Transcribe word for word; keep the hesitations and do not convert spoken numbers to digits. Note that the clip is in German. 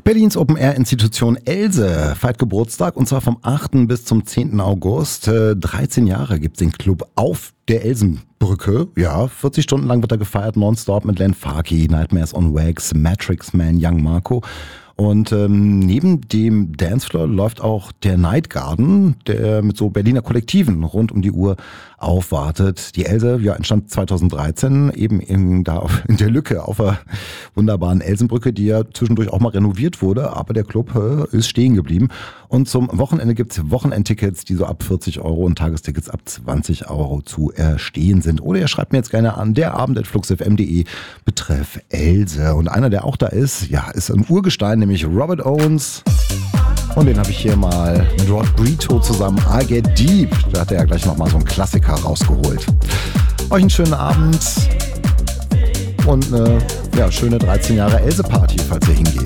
Berlins Open-Air-Institution Else feiert Geburtstag und zwar vom achten bis zum zehnten August. Äh, dreizehn Jahre gibt es den Club auf der Elsenbrücke. Ja, vierzig Stunden lang wird er gefeiert, nonstop mit Len Farkey, Nightmares on Wax, Matrix Man, Young Marco. Und ähm, neben dem Dancefloor läuft auch der Night Garden, der mit so Berliner Kollektiven rund um die Uhr aufwartet. Die Else ja, entstand zweitausenddreizehn eben in, da auf, in der Lücke auf der wunderbaren Elsenbrücke, die ja zwischendurch auch mal renoviert wurde, aber der Club äh, ist stehen geblieben. Und zum Wochenende gibt's Wochenendtickets, die so ab vierzig Euro und Tagestickets ab zwanzig Euro zu erstehen sind. Oder ihr schreibt mir jetzt gerne an, der Abend at fluxfm punkt de betreff Else. Und einer, der auch da ist, ja, ist ein Urgestein, nämlich Robert Owens. Und den habe ich hier mal mit Rod Brito zusammen, I Get Deep. Da hat er ja gleich nochmal so einen Klassiker rausgeholt. Euch einen schönen Abend und eine ja, schöne dreizehn Jahre Else-Party, falls ihr hingeht.